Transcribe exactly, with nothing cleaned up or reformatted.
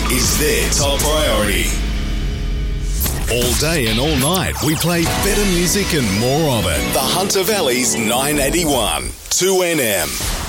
is their top priority. All day and all night, we play better music and more of it. The Hunter Valley's nine eighty-one, two N M.